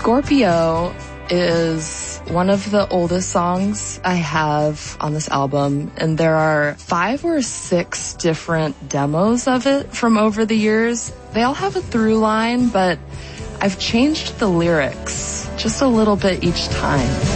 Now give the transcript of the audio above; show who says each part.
Speaker 1: Scorpio is one of the oldest songs I have on this album, and there are 5 or 6 different demos of it from over the years. They all have a through line, but I've changed the lyrics just a little bit each time.